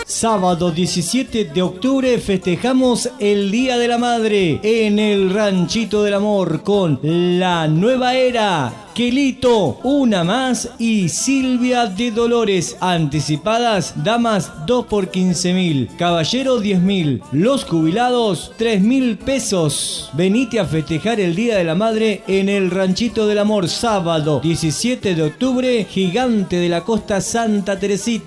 Sábado 17 de octubre festejamos el Día de la Madre en el Ranchito del Amor con La Nueva Era, Quelito, Una Más y Silvia de Dolores. Anticipadas, damas 2 por 15.000, caballero 10.000, los jubilados 3.000 pesos. Venite a festejar el Día de la Madre en el Ranchito del Amor, sábado 17 de octubre, Gigante de la Costa, Santa Teresita.